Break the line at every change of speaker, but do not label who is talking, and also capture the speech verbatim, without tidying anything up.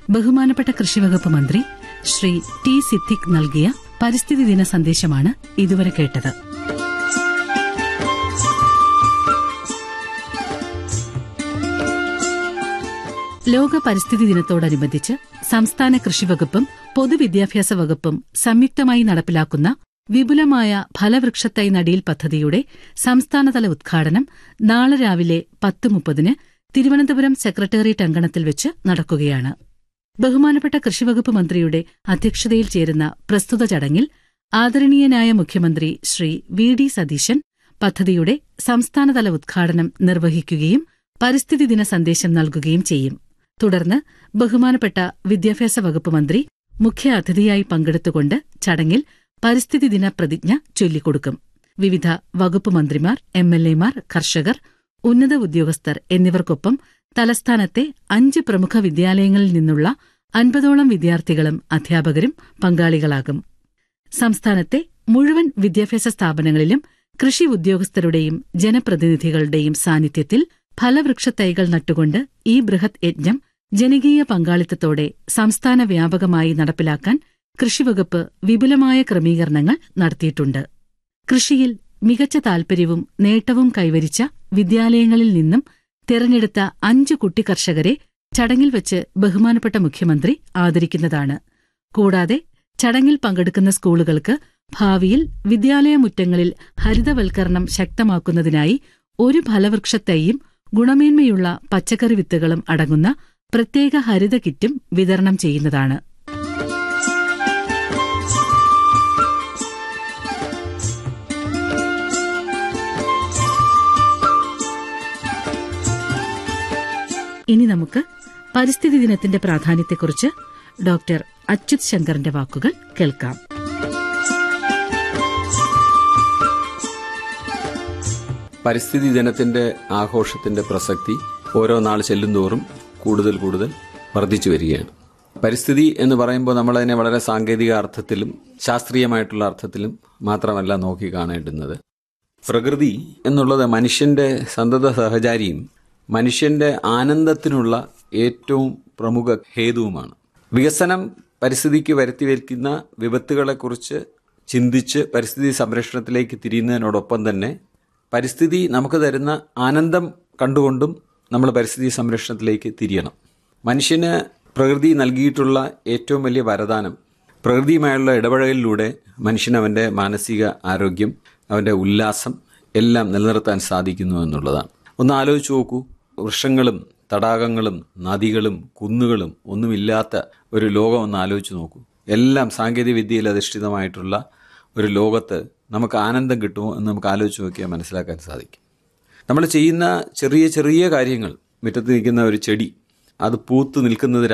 ബഹുമാനപ്പെട്ട കൃഷിവകുപ്പ് മന്ത്രി ശ്രീ ടി സിദ്ദിഖ് നൽകിയ പരിസ്ഥിതി ദിന സന്ദേശമാണ് ഇതുവരെ കേട്ടത്. ലോക പരിസ്ഥിതി ദിനത്തോടനുബന്ധിച്ച് സംസ്ഥാന കൃഷിവകുപ്പും പൊതുവിദ്യാഭ്യാസ വകുപ്പും സംയുക്തമായി നടപ്പിലാക്കുന്ന വിപുലമായ ഫലവൃക്ഷത്തൈ നടീൽ പദ്ധതിയുടെ സംസ്ഥാനതല ഉദ്ഘാടനം നാളെ രാവിലെ പത്ത് മുപ്പതിന് തിരുവനന്തപുരം സെക്രട്ടേറിയറ്റ് അങ്കണത്തിൽ വെച്ച് നടക്കുകയാണ്. ബഹുമാനപ്പെട്ട കൃഷിവകുപ്പ് മന്ത്രിയുടെ അധ്യക്ഷതയിൽ ചേരുന്ന പ്രസ്തുത ചടങ്ങിൽ ആദരണീയനായ മുഖ്യമന്ത്രി ശ്രീ വി ഡി സതീശൻ പദ്ധതിയുടെ സംസ്ഥാനതല ഉദ്ഘാടനം നിർവഹിക്കുകയും പരിസ്ഥിതി ദിന സന്ദേശം നൽകുകയും ചെയ്യും. തുടർന്ന് ബഹുമാനപ്പെട്ട വിദ്യാഭ്യാസ വകുപ്പ് മന്ത്രി മുഖ്യ അതിഥിയായി പങ്കെടുത്തുകൊണ്ട് ചടങ്ങിൽ പരിസ്ഥിതി ദിന പ്രതിജ്ഞ ചൊല്ലിക്കൊടുക്കും. വിവിധ വകുപ്പ് മന്ത്രിമാർ, എം എൽ എമാർ, കർഷകർ, ഉന്നത ഉദ്യോഗസ്ഥർ എന്നിവർക്കൊപ്പം തലസ്ഥാനത്തെ അഞ്ച് പ്രമുഖ വിദ്യാലയങ്ങളിൽ നിന്നുള്ള അൻപതോളം വിദ്യാർത്ഥികളും അധ്യാപകരും പങ്കാളികളാകും. സംസ്ഥാനത്തെ മുഴുവൻ വിദ്യാഭ്യാസ സ്ഥാപനങ്ങളിലും കൃഷി ഉദ്യോഗസ്ഥരുടെയും ജനപ്രതിനിധികളുടെയും സാന്നിധ്യത്തിൽ ഫലവൃക്ഷത്തൈകൾ നട്ടുകൊണ്ട് ഈ ബൃഹത് യജ്ഞം ജനകീയ പങ്കാളിത്തത്തോടെ സംസ്ഥാന വ്യാപകമായി നടപ്പിലാക്കാൻ കൃഷിവകുപ്പ് വിപുലമായ ക്രമീകരണങ്ങൾ നടത്തിയിട്ടുണ്ട്. കൃഷിയിൽ മികച്ച താൽപര്യവും നേട്ടവും കൈവരിച്ച വിദ്യാലയങ്ങളിൽ നിന്നും തെരഞ്ഞെടുത്ത അഞ്ച് കുട്ടി കർഷകരെ ചടങ്ങിൽ വച്ച് ബഹുമാനപ്പെട്ട മുഖ്യമന്ത്രി ആദരിക്കുന്നതാണ്. കൂടാതെ ചടങ്ങിൽ പങ്കെടുക്കുന്ന സ്കൂളുകൾക്ക് ഭാവിയിൽ വിദ്യാലയമുറ്റങ്ങളിൽ ഹരിതവൽക്കരണം ശക്തമാക്കുന്നതിനായി ഒരു ഫലവൃക്ഷത്തൈയും ഗുണമേന്മയുള്ള പച്ചക്കറി വിത്തുകളും അടങ്ങുന്ന പ്രത്യേക ഹരിത കിറ്റും വിതരണം ചെയ്യുന്നതാണ്. ഇനി നമുക്ക് പരിസ്ഥിതി ദിനത്തിന്റെ പ്രാധാന്യത്തെക്കുറിച്ച് ഡോക്ടർ അച്യുത് ശങ്കറിന്റെ വാക്കുകൾ കേൾക്കാം.
പരിസ്ഥിതി ദിനത്തിന്റെ ആഘോഷത്തിന്റെ പ്രസക്തി ഓരോ നാൾ ചെല്ലുന്തോറും കൂടുതൽ കൂടുതൽ വർദ്ധിച്ചു വരികയാണ്. പരിസ്ഥിതി എന്ന് പറയുമ്പോൾ നമ്മളതിനെ വളരെ സാങ്കേതിക അർത്ഥത്തിലും ശാസ്ത്രീയമായിട്ടുള്ള അർത്ഥത്തിലും മാത്രമല്ല നോക്കി കാണേണ്ടുന്നത്. പ്രകൃതി എന്നുള്ളത് മനുഷ്യന്റെ സന്തത സഹചാരിയും മനുഷ്യന്റെ ആനന്ദത്തിനുള്ള ഏറ്റവും പ്രമുഖ ഹേതുവുമാണ്. വികസനം പരിസ്ഥിതിക്ക് വരുത്തിവെക്കുന്ന വിപത്തുകളെക്കുറിച്ച് ചിന്തിച്ച് പരിസ്ഥിതി സംരക്ഷണത്തിലേക്ക് തിരിയുന്നതിനോടൊപ്പം തന്നെ പരിസ്ഥിതി നമുക്ക് തരുന്ന ആനന്ദം കണ്ടുകൊണ്ടും നമ്മൾ പരിസ്ഥിതി സംരക്ഷണത്തിലേക്ക് തിരിയണം. മനുഷ്യന് പ്രകൃതി നൽകിയിട്ടുള്ള ഏറ്റവും വലിയ വരദാനം പ്രകൃതിയുമായുള്ള ഇടപഴകലിലൂടെ മനുഷ്യന് അവൻ്റെ മാനസിക ആരോഗ്യം, അവൻ്റെ ഉല്ലാസം എല്ലാം നിലനിർത്താൻ സാധിക്കുന്നു എന്നുള്ളതാണ്. ഒന്ന് ആലോചിച്ച് നോക്കൂ, വൃക്ഷങ്ങളും തടാകങ്ങളും നദികളും കുന്നുകളും ഒന്നുമില്ലാത്ത ഒരു ലോകം ഒന്ന് ആലോചിച്ച് നോക്കൂ. എല്ലാം സാങ്കേതിക വിദ്യയിൽ അധിഷ്ഠിതമായിട്ടുള്ള ഒരു ലോകത്ത് നമുക്ക് ആനന്ദം കിട്ടുമോ എന്ന് നമുക്ക് ആലോചിച്ച് നോക്കിയാൽ മനസ്സിലാക്കാൻ സാധിക്കും. നമ്മൾ ചെയ്യുന്ന ചെറിയ ചെറിയ കാര്യങ്ങൾ, മുറ്റത്ത് നിൽക്കുന്ന ഒരു ചെടി അത് പൂത്ത് നിൽക്കുന്നത്